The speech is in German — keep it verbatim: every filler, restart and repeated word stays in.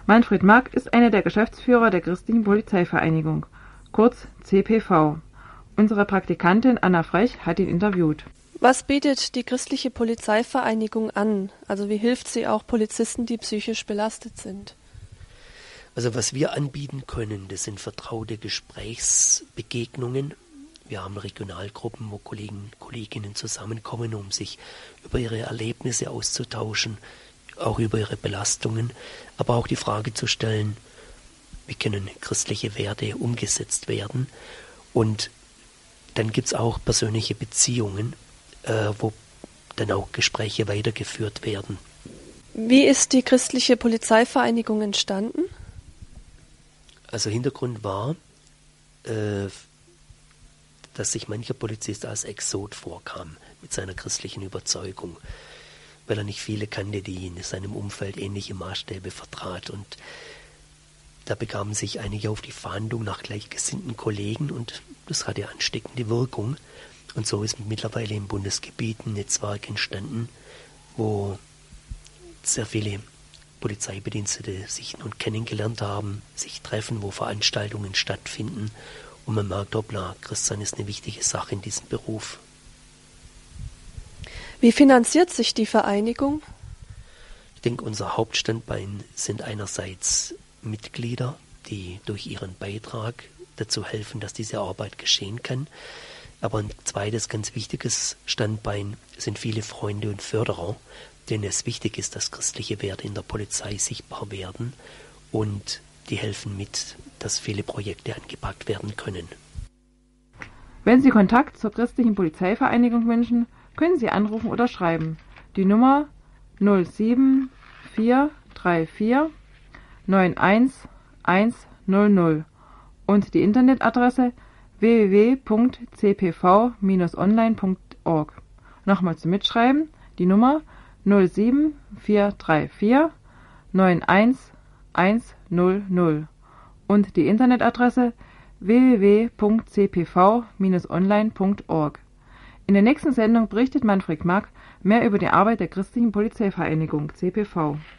Manfred Mack ist einer der Geschäftsführer der Christlichen Polizeivereinigung, kurz C P V. Unsere Praktikantin Anna Frech hat ihn interviewt. Was bietet die Christliche Polizeivereinigung an? Also wie hilft sie auch Polizisten, die psychisch belastet sind? Also was wir anbieten können, das sind vertraute Gesprächsbegegnungen. Wir haben Regionalgruppen, wo Kollegen und Kolleginnen zusammenkommen, um sich über ihre Erlebnisse auszutauschen, auch über ihre Belastungen, aber auch die Frage zu stellen, wie können christliche Werte umgesetzt werden. Und dann gibt es auch persönliche Beziehungen, äh, wo dann auch Gespräche weitergeführt werden. Wie ist die Christliche Polizeivereinigung entstanden? Also Hintergrund war, äh, dass sich mancher Polizist als Exot vorkam mit seiner christlichen Überzeugung, weil er nicht viele kannte, die in seinem Umfeld ähnliche Maßstäbe vertrat. Und da begaben sich einige auf die Fahndung nach gleichgesinnten Kollegen und das hatte ansteckende Wirkung. Und so ist mittlerweile im Bundesgebiet ein Netzwerk entstanden, wo sehr viele Polizeibedienstete sich nun kennengelernt haben, sich treffen, wo Veranstaltungen stattfinden. Und man merkt, hoppla, Christsein ist eine wichtige Sache in diesem Beruf. Wie finanziert sich die Vereinigung? Ich denke, unser Hauptstandbein sind einerseits Mitglieder, die durch ihren Beitrag dazu helfen, dass diese Arbeit geschehen kann. Aber ein zweites ganz wichtiges Standbein sind viele Freunde und Förderer, denen es wichtig ist, dass christliche Werte in der Polizei sichtbar werden und die helfen mit, dass viele Projekte angepackt werden können. Wenn Sie Kontakt zur Christlichen Polizeivereinigung wünschen, können Sie anrufen oder schreiben. Die Nummer null sieben vier drei vier neun eins eins null null und die Internetadresse w w w punkt c p v dash online punkt org. Nochmal zum Mitschreiben, die Nummer null sieben vier drei vier neun eins eins null null und die Internetadresse w w w punkt c p v dash online punkt org. In der nächsten Sendung berichtet Manfred Mack mehr über die Arbeit der Christlichen Polizeivereinigung C P V.